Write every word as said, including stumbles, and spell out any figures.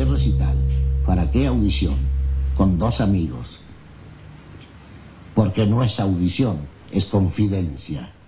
qué recital? ¿Para qué audición? Con dos amigos. Porque no es audición, es confidencia.